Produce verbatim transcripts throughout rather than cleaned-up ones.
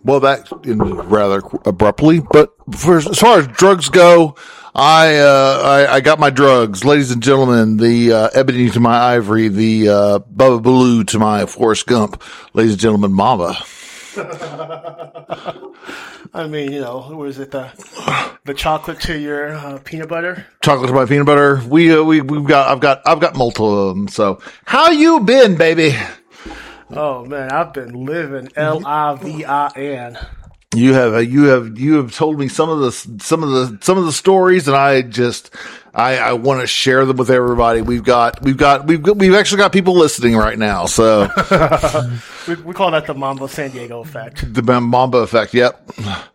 Well, that ended rather abruptly, but for, as far as drugs go, I, uh, I, I got my drugs, ladies and gentlemen, the, uh, ebony to my ivory, the, uh, Bubba Baloo to my Forrest Gump, ladies and gentlemen, Mamba. I mean, you know, what is it, the, the chocolate to your, uh, peanut butter? Chocolate to my peanut butter. We, uh, we, we've got, I've got, I've got multiple of them. So how you been, baby? Oh man, I've been living L I V I N. You have, uh, you have, you have told me some of the, some of the, some of the stories, and I just, I, I want to share them with everybody. We've got, we've got, we've got, we've actually got people listening right now. So we, we call that the Mamba San Diego effect. The Mamba effect. Yep.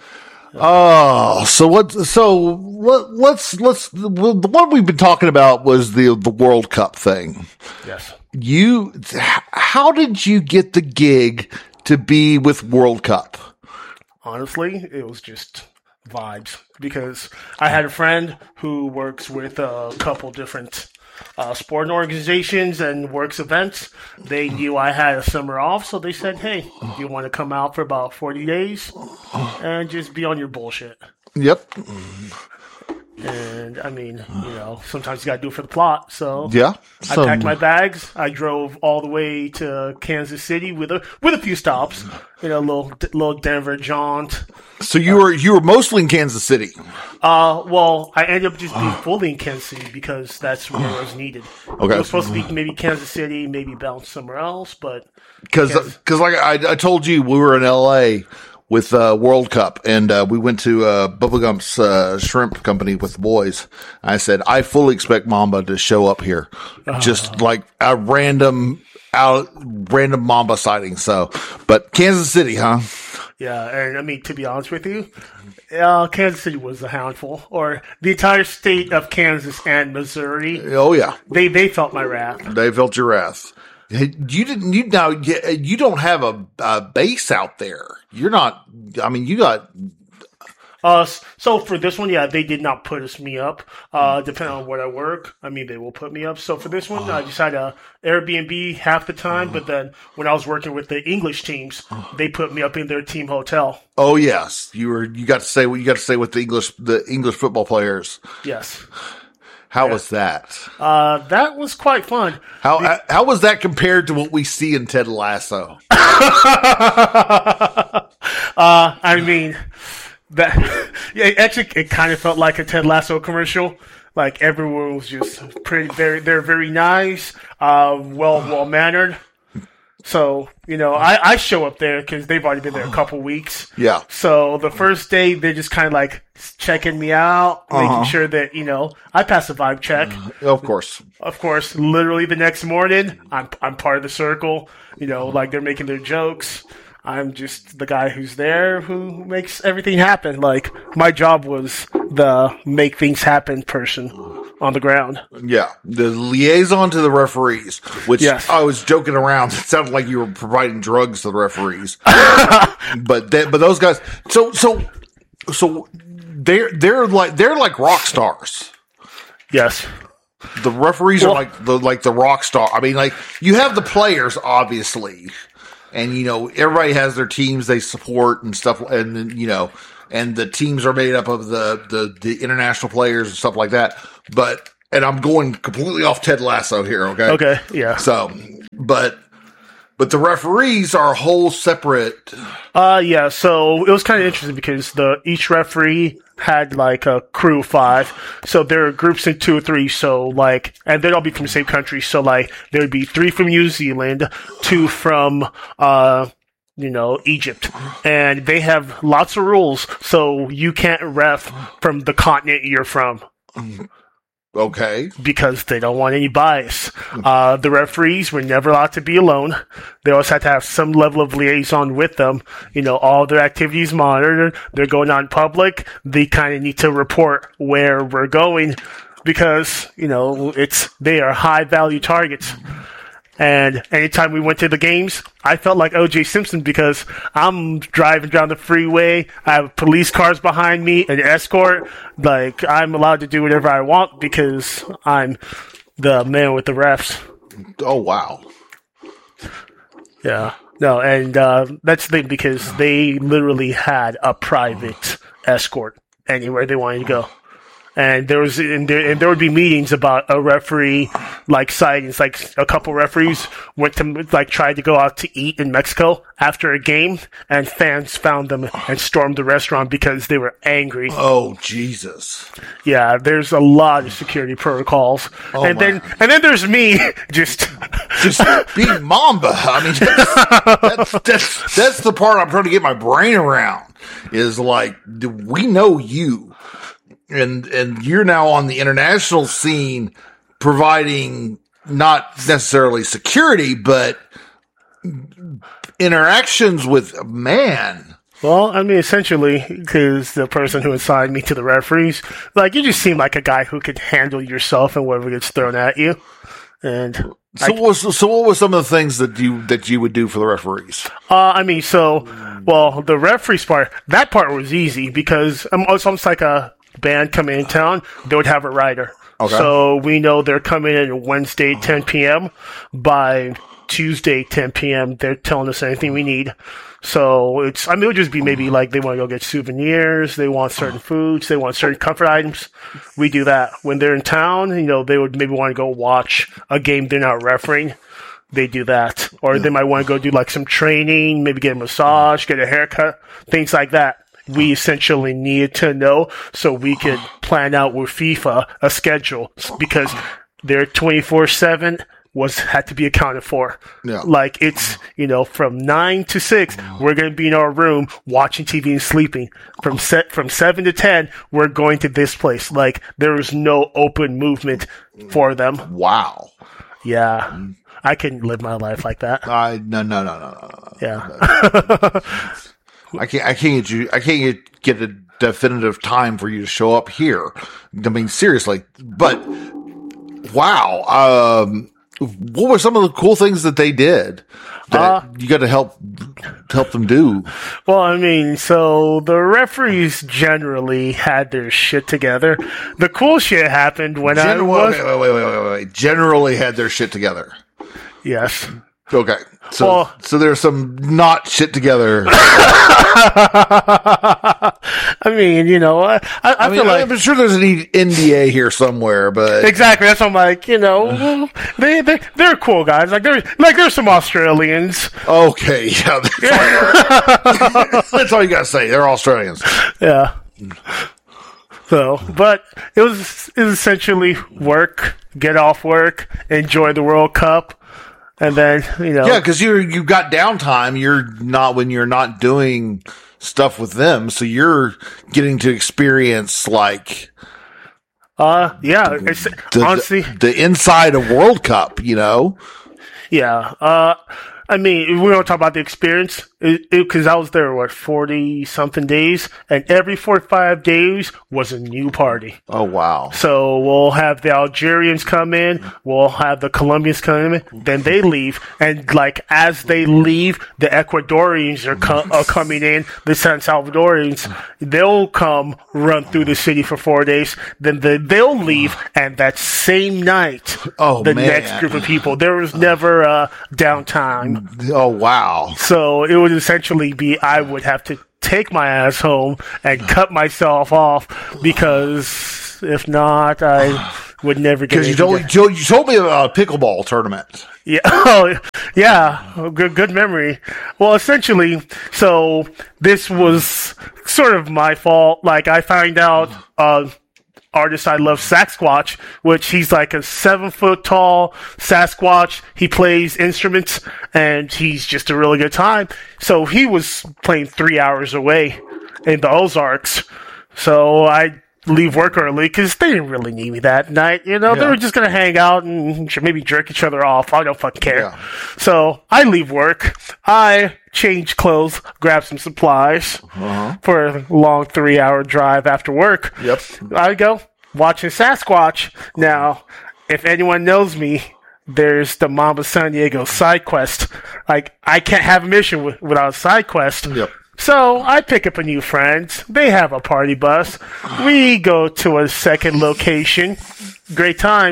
Oh, so what? So let, let's let's. The one we've been talking about was the the World Cup thing. Yes. You, how did you get the gig to be with World Cup? Honestly, it was just vibes, because I had a friend who works with a couple different uh, sporting organizations and works events. They knew I had a summer off, so they said, hey, do you want to come out for about forty days and just be on your bullshit? Yep. And, I mean, you know, sometimes you got to do it for the plot. So yeah, so, I packed my bags. I drove all the way to Kansas City with a with a few stops. You know, a little little Denver jaunt. So you were you were mostly in Kansas City. Uh, well, I ended up just being fully in Kansas City because that's where it was needed. Okay. It was supposed to be maybe Kansas City, maybe bounce somewhere else, but because because like I, I told you, we were in L A with uh, World Cup, and uh, we went to uh, Bubba Gump's uh, shrimp company with the boys. I said, I fully expect Mamba to show up here, uh, just like a random out random Mamba sighting. So, but Kansas City, huh? Yeah, and I mean, to be honest with you, uh, Kansas City was a handful, or the entire state of Kansas and Missouri. Oh yeah, they they felt my wrath. They felt your wrath. You didn't. You now. You don't have a, a base out there. You're not. I mean, you got. Uh, so for this one, yeah, they did not put us me up. Uh, depending on where I work, I mean, they will put me up. So for this one, I just had a Airbnb half the time. But then when I was working with the English teams, they put me up in their team hotel. Oh yes, you were. You got to say what you got to say with the English, the English football players. Yes. How yeah. was that? Uh, that was quite fun. How the- how was that compared to what we see in Ted Lasso? uh, I mean, that yeah, actually it kind of felt like a Ted Lasso commercial. Like everyone was just pretty, very, they're very nice, uh, well, well mannered. So, you know, I, I show up there because they've already been there a couple weeks. Yeah. So the first day, they're just kind of like checking me out, uh-huh. making sure that, you know, I pass a vibe check. Uh, of course. Of course. Literally the next morning, I'm I'm part of the circle. You know, like they're making their jokes. I'm just the guy who's there who makes everything happen. Like, my job was the make things happen person on the ground. Yeah. The liaison to the referees, which yes. I was joking around. It sounded like you were providing drugs to the referees. but they, but those guys, so, so, so they're, they're like, they're like rock stars. Yes. The referees well, are like the, like the rock star. I mean, like, you have the players, obviously. And, you know, everybody has their teams they support and stuff. And, you know, and the teams are made up of the, the, the international players and stuff like that. But, and I'm going completely off Ted Lasso here, okay? Okay, yeah. So, but, but the referees are a whole separate. Uh, yeah, so it was kind of interesting because the, each referee had like a crew of five. So there are groups in two or three. So like, and they'd all be from the same country. So like, there would be three from New Zealand, two from, uh, you know, Egypt. And they have lots of rules. So you can't ref from the continent you're from. Okay. Because they don't want any bias. Uh, the referees were never allowed to be alone. They always had to have some level of liaison with them. You know, all their activities monitored. They're going on public. They kind of need to report where we're going because, you know, it's, they are high value targets. And anytime we went to the games, I felt like O J Simpson because I'm driving down the freeway. I have police cars behind me, an escort. Like, I'm allowed to do whatever I want because I'm the man with the refs. Oh, wow. Yeah. No, and uh, that's the thing because they literally had a private escort anywhere they wanted to go. And there was, and there, and there would be meetings about a referee, like sightings. Like a couple referees went to, like, tried to go out to eat in Mexico after a game, and fans found them and stormed the restaurant because they were angry. Oh, Jesus! Yeah, there's a lot of security protocols, oh, and my. then and then there's me, just just being Mamba. I mean, that's, that's that's that's the part I'm trying to get my brain around. Is like, do we know you? And and you're now on the international scene, providing not necessarily security, but interactions with man. Well, I mean, essentially, because the person who assigned me to the referees, like, you just seem like a guy who could handle yourself and whatever gets thrown at you. And so, I, what was, so what were some of the things that you that you would do for the referees? Uh, I mean, so, well, the referees part, that part was easy because um, it's almost like a band coming in town, they would have a rider. Okay. So we know they're coming in Wednesday ten p.m. By Tuesday ten p.m. they're telling us anything we need. So it's, I mean, it would just be maybe like they want to go get souvenirs, they want certain foods, they want certain comfort items. We do that. When they're in town, you know, they would maybe want to go watch a game they're not refereeing. They do that. Or they might want to go do like some training, maybe get a massage, get a haircut, things like that. We essentially needed to know so we could plan out with FIFA a schedule because their twenty-four seven was had to be accounted for. Yeah. Like it's, you know, from nine to six, we're going to be in our room watching T V and sleeping. From set from seven to ten, we're going to this place. Like there was no open movement for them. Wow. Yeah. I couldn't live my life like that. I no no no no no no. Yeah. I can't. I can't get you. I can't get, get a definitive time for you to show up here. I mean, seriously. But wow, um, what were some of the cool things that they did that uh, you got to help help them do? Well, I mean, so the referees generally had their shit together. The cool shit happened when Gen- I was wait, wait, wait, wait, wait, wait. Generally had their shit together. Yes. Okay. So, well, so there's some not shit together. I mean, you know, I, I, I mean, feel like I'm sure there's an N D A here somewhere, but exactly. That's what I'm like. You know, they they they're cool guys. Like there's like there's some Australians. Okay, yeah, that's, all, that's all you gotta say. They're Australians. Yeah. So, but it was it was essentially work, get off work, enjoy the World Cup. And then, you know. Yeah, because you you got downtime. You're not, when you're not doing stuff with them. So you're getting to experience, like. Uh, yeah. It's, the, honestly. The, the inside of World Cup, you know? Yeah. Uh, I mean, we don't talk about the experience. Because I was there, what, forty-something days? And every forty-five days was a new party. Oh, wow. So we'll have the Algerians come in. We'll have the Colombians come in. Then they leave. And, like, as they leave, the Ecuadorians are, co- are coming in. The San Salvadorians, they'll come run through the city for four days. Then the, they'll leave. And that same night, oh, the man. next group of people, there was never uh, downtime. Oh, wow. So it was essentially be I would have to take my ass home and cut myself off because if not, I would never get. Because you told you, you told me about a pickleball tournament. Yeah, oh, yeah, good good memory. Well, essentially, so this was sort of my fault. Like I find out. Uh, Artist I love, Sasquatch, which he's like a seven foot tall Sasquatch. He plays instruments and he's just a really good time. So he was playing three hours away in the Ozarks. So I leave work early because they didn't really need me that night. You know, yeah. They were just going to hang out and maybe jerk each other off. I don't fucking care. Yeah. So I leave work. I change clothes, grab some supplies uh-huh. for a long three hour drive after work. Yep. I go watching Sasquatch. Now, if anyone knows me, there's the Mamba San Diego side quest. Like, I can't have a mission w- without a side quest. Yep. So I pick up a new friend. They have a party bus. We go to a second location. Great times.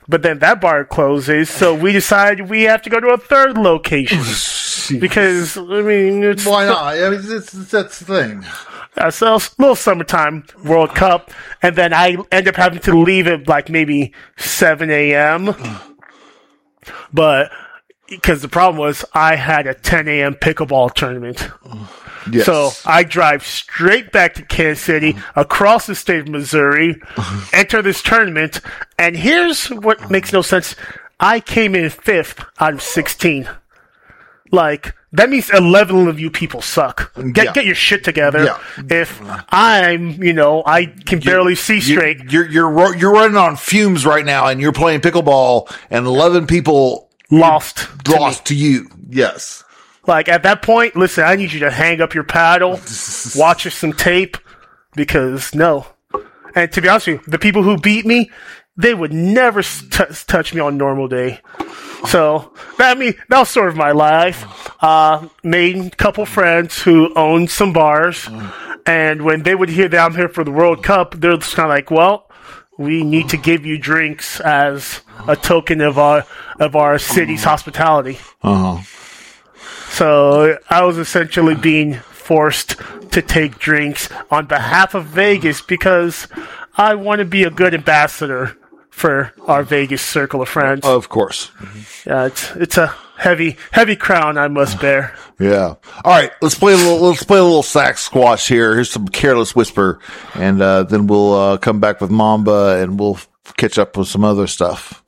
But then that bar closes, so we decided we have to go to a third location. Because, I mean, it's... Why not? I mean, it's, it's, that's the thing. Uh, so, it's a little summertime World Cup, and then I end up having to leave at, like, maybe seven a.m. But, because the problem was, I had a ten a.m. pickleball tournament. Yes. So I drive straight back to Kansas City, across the state of Missouri, enter this tournament, and here's what makes no sense. I came in fifth out of sixteen. Like, that means eleven of you people suck. Get Yeah. get your shit together. Yeah. If I'm, you know, I can barely see straight. You're, you're, you're, you're running on fumes right now, and you're playing pickleball, and eleven people Lost. to me. lost to you. Yes. Like, at that point, listen, I need you to hang up your paddle, watch some tape, because no. And to be honest with you, the people who beat me, they would never t- touch me on normal day. So, that, I mean, that was sort of my life. Uh, made a couple friends who owned some bars, and when they would hear that I'm here for the World Cup, they're just kind of like, well, we need to give you drinks as a token of our, of our city's hospitality. Uh-huh. So I was essentially being forced to take drinks on behalf of Vegas because I want to be a good ambassador for our Vegas circle of friends. Of course. Yeah, it's it's a heavy heavy crown I must bear. Yeah. All right. Let's play a little. Let's play a little sax squash here. Here's some Careless Whisper, and uh, then we'll uh, come back with Mamba, and we'll catch up with some other stuff.